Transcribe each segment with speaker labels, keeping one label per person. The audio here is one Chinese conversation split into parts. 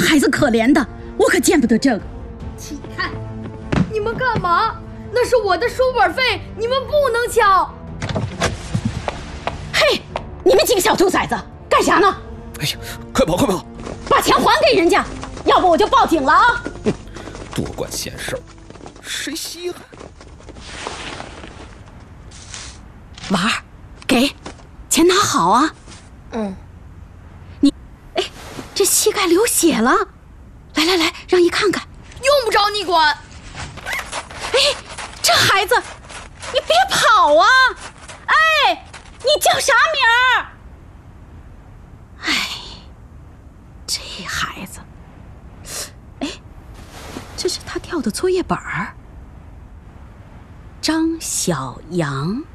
Speaker 1: 孩子可怜的，我可见不得这个。
Speaker 2: 起开！你们干嘛？那是我的书本费，你们不能抢。
Speaker 1: 嘿，你们几个小兔崽子，干啥呢？
Speaker 3: 哎呀，快跑快跑！
Speaker 1: 把钱还给人家，要不我就报警了啊！
Speaker 3: 多管闲事儿，谁稀罕？
Speaker 1: 娃儿，给，钱拿好啊。哎，这膝盖流血了，来，让姨看看。
Speaker 2: 用不着你管。
Speaker 1: 哎，这孩子，你别跑啊！哎，你叫啥名儿？哎，这孩子，哎，这是他掉的作业本儿。张小阳，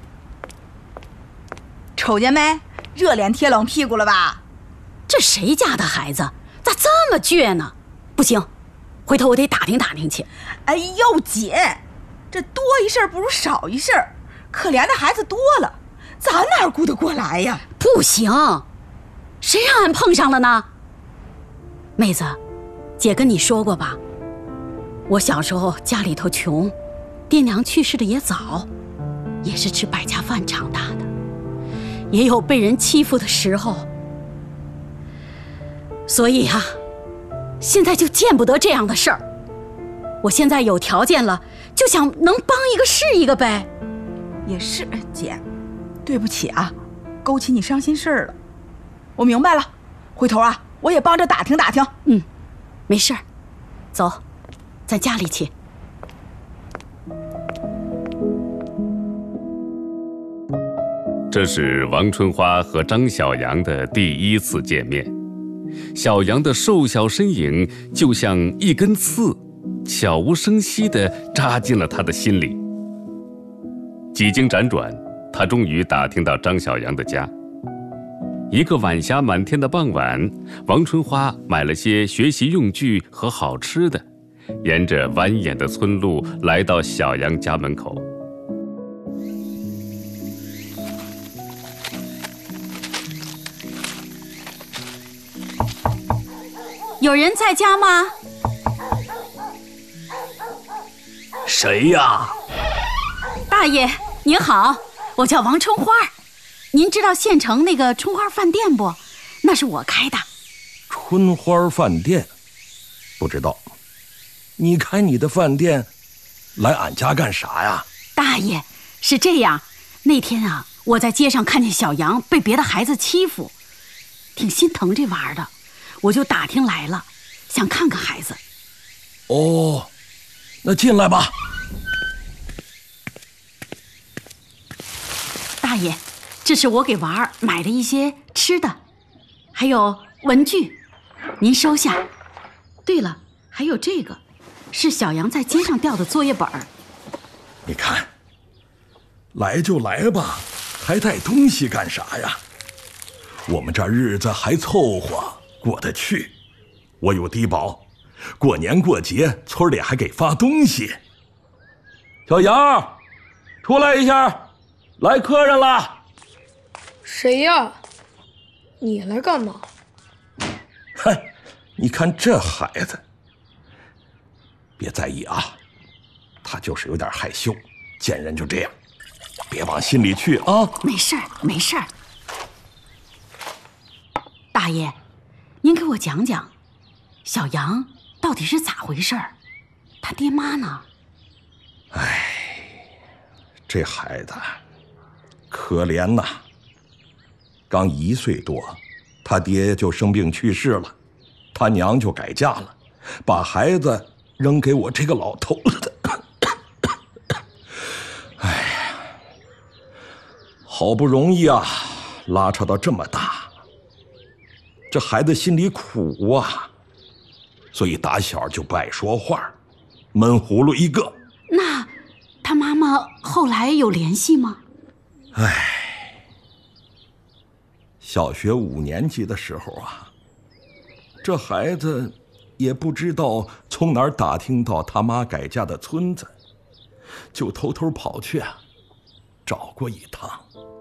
Speaker 4: 瞅见没？热脸贴冷屁股了吧？
Speaker 1: 这谁家的孩子咋这么倔呢？不行，回头我得打听打听去。
Speaker 4: 哎呦姐，这多一事不如少一事，可怜的孩子多了，咱哪顾得过来呀？
Speaker 1: 不行，谁让俺碰上了呢？妹子，姐跟你说过吧，我小时候家里头穷，爹娘去世的也早，也是吃百家饭长大的，也有被人欺负的时候，所以啊，现在就见不得这样的事儿。我现在有条件了，就想能帮一个是一个呗。
Speaker 4: 也是，姐，对不起啊，勾起你伤心事儿了。我明白了，回头啊，我也帮着打听打听。
Speaker 1: 没事儿，走，咱家里去。
Speaker 5: 这是王春花和张小阳的第一次见面。小阳的瘦小身影就像一根刺，悄无声息地扎进了他的心里。几经辗转，他终于打听到张小阳的家。一个晚霞满天的傍晚，王春花买了些学习用具和好吃的，沿着蜿蜒的村路来到小阳家门口。
Speaker 1: 有人在家吗？
Speaker 6: 谁呀？
Speaker 1: 大爷您好，我叫王春花，您知道县城那个春花饭店不？那是我开的。
Speaker 6: 春花饭店？不知道。你开你的饭店来俺家干啥呀？
Speaker 1: 大爷，是这样，那天啊，我在街上看见小杨被别的孩子欺负，挺心疼这娃儿的，我就打听来了，想看看孩子。
Speaker 6: 哦，那进来吧。
Speaker 1: 大爷，这是我给娃儿买的一些吃的，还有文具，您收下。对了，还有这个，是小杨在街上掉的作业本儿。
Speaker 6: 你看，来就来吧，还带东西干啥呀？我们这日子还凑合过得去，我有低保，过年过节村里还给发东西。小杨，出来一下，来客人了。
Speaker 2: 谁呀？你来干嘛？
Speaker 6: 嗨，你看这孩子，别在意啊，他就是有点害羞，见人就这样，别往心里去啊。
Speaker 1: 没事儿，没事儿。大爷，您给我讲讲，小杨到底是咋回事儿？他爹妈呢？
Speaker 6: 哎，这孩子可怜呐，刚1岁多，他爹就生病去世了，他娘就改嫁了，把孩子扔给我这个老头子。哎呀，好不容易啊，拉扯到这么大，这孩子心里苦啊，所以打小就不爱说话，闷葫芦一个。
Speaker 1: 那他妈妈后来有联系吗？
Speaker 6: 唉，小学5年级的时候啊，这孩子也不知道从哪儿打听到他妈改嫁的村子，就偷偷跑去啊，找过一趟。